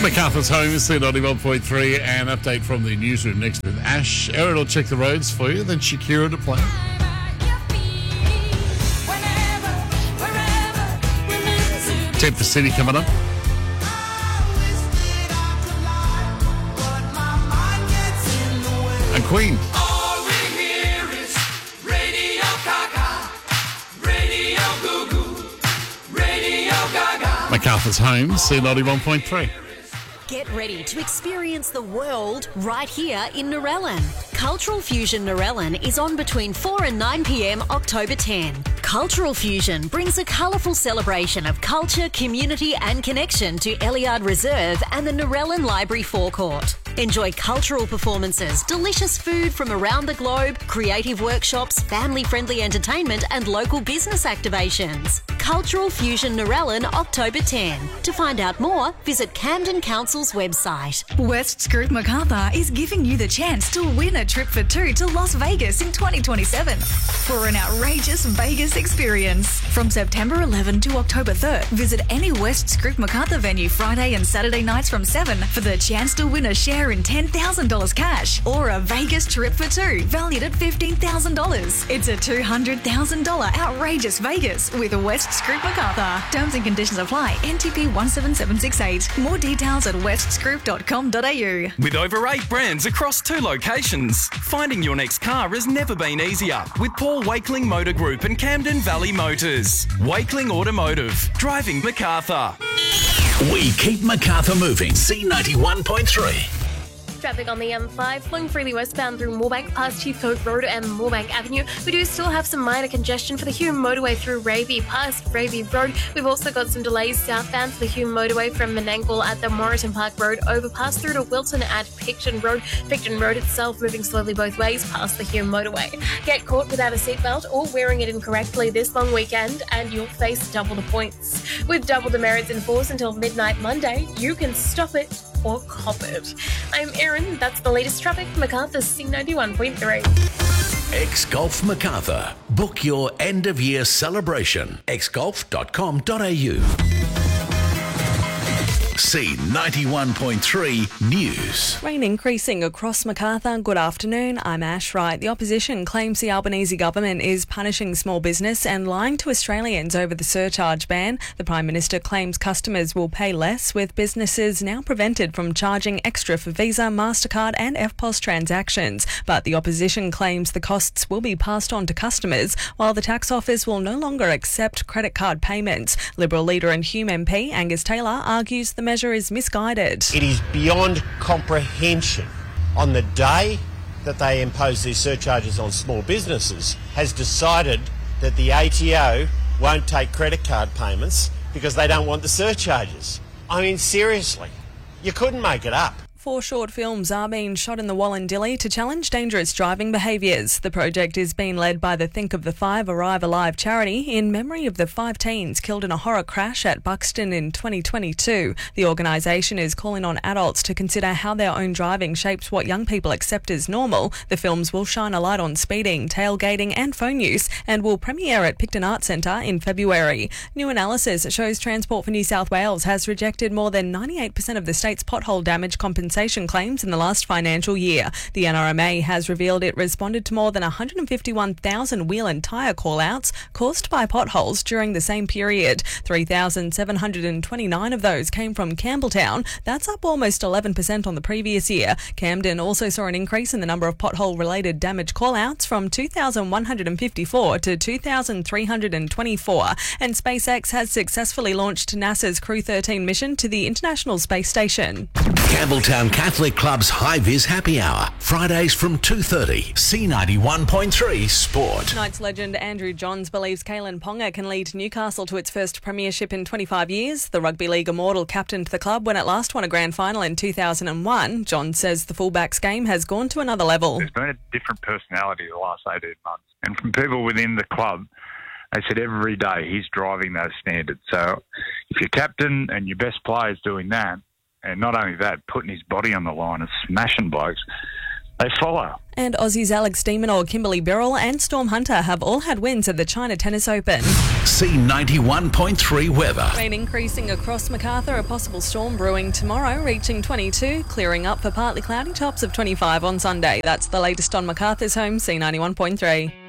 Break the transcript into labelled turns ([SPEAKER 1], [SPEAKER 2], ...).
[SPEAKER 1] MacArthur's home is there, 91.3, and update from the newsroom next with Ash. Erin will check the roads for you, then Shakira to play. Temper City coming up. And Queen.
[SPEAKER 2] All we hear is Radio Gaga, Radio Goo Goo, Radio Gaga.
[SPEAKER 1] MacArthur's home, C91.3.
[SPEAKER 3] Get ready to experience the world right here in Narellan. Cultural Fusion Narellan is on between 4 and 9 p.m. October 10. Cultural Fusion brings a colourful celebration of culture, community and connection to Eliard Reserve and the Narellan Library forecourt. Enjoy cultural performances, delicious food from around the globe, creative workshops, family-friendly entertainment and local business activations. Cultural Fusion Narellan, October 10. To find out more, visit Camden Council's website.
[SPEAKER 4] West Scroop MacArthur is giving you the chance to win a trip for two to Las Vegas in 2027 for an outrageous Vegas experience. From September 11 to October 3rd, visit any West Scroop MacArthur venue Friday and Saturday nights from 7 for the chance to win a share in $10,000 cash or a Vegas trip for two valued at $15,000. It's a $200,000 outrageous Vegas with West Scroop MacArthur. Terms and conditions apply. NTP 17768. More details at westscroop.com.au.
[SPEAKER 5] With over 8 brands across 2 locations, finding your next car has never been easier with Paul Wakeling Motor Group and Camden Valley Motors. Wakeling Automotive, driving MacArthur.
[SPEAKER 6] We keep MacArthur moving. C91.3.
[SPEAKER 7] Traffic on the M5 flowing freely westbound through Moorebank past Heathcote Road and Moorebank Avenue. We do still have some minor congestion for the Hume motorway through Raby past Raby Road. We've also got some delays southbound for the Hume motorway from Menangle at the Moreton Park Road overpass through to Wilton at Picton Road. Picton Road itself moving slowly both ways past the Hume motorway. Get caught without a seatbelt or wearing it incorrectly this long weekend and you'll face double the points. With double demerits in force until midnight Monday, you can stop it or cop it. I'm Erin, that's the latest traffic from MacArthur's C91.3.
[SPEAKER 6] X-Golf MacArthur. Book your end-of-year celebration. xgolf.com.au. C91.3 News.
[SPEAKER 8] Rain increasing across MacArthur. Good afternoon, I'm Ash Wright. The opposition claims the Albanese government is punishing small business and lying to Australians over the surcharge ban. The Prime Minister claims customers will pay less, with businesses now prevented from charging extra for Visa, MasterCard and EFTPOS transactions. But the opposition claims the costs will be passed on to customers, while the tax office will no longer accept credit card payments. Liberal leader and Hume MP Angus Taylor argues the measure is misguided.
[SPEAKER 9] It is beyond comprehension. On the day that they impose these surcharges on small businesses, has decided that the ATO won't take credit card payments because they don't want the surcharges. I mean, seriously, you couldn't make it up.
[SPEAKER 8] 4 short films are being shot in the Wallandilly to challenge dangerous driving behaviours. The project is being led by the Think of the Five Arrive Alive charity in memory of the 5 teens killed in a horror crash at Buxton in 2022. The organisation is calling on adults to consider how their own driving shapes what young people accept as normal. The films will shine a light on speeding, tailgating and phone use and will premiere at Picton Arts Centre in February. New analysis shows Transport for New South Wales has rejected more than 98% of the state's pothole damage compensation claims in the last financial year. The NRMA has revealed it responded to more than 151,000 wheel and tyre call-outs caused by potholes during the same period. 3,729 of those came from Campbelltown. That's up almost 11% on the previous year. Camden also saw an increase in the number of pothole-related damage call-outs from 2,154 to 2,324. And SpaceX has successfully launched NASA's Crew 13 mission to the International Space Station.
[SPEAKER 6] Campbelltown Catholic Club's High Vis Happy Hour. Fridays from 2:30. C91.3 Sport.
[SPEAKER 8] Knights legend Andrew Johns believes Kalen Ponga can lead Newcastle to its first premiership in 25 years. The Rugby League immortal captained the club when it last won a grand final in 2001. Johns says the fullbacks game has gone to another level.
[SPEAKER 10] There's been a different personality the last 18 months. And from people within the club, they said every day he's driving those standards. So if your captain and your best player's doing that, and not only that, putting his body on the line and smashing blokes, they follow.
[SPEAKER 8] And Aussie's Alex de Minaur, Kimberly Birrell and Storm Hunter have all had wins at the China Tennis Open.
[SPEAKER 6] C91.3 weather.
[SPEAKER 8] Rain increasing across Macarthur, a possible storm brewing tomorrow, reaching 22, clearing up for partly cloudy, tops of 25 on Sunday. That's the latest on Macarthur's home, C91.3.